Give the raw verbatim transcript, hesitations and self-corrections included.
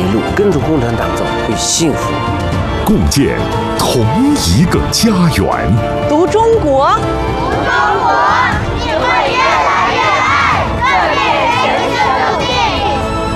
路跟着共产党走会幸福。 共建同一个家园。 读中国。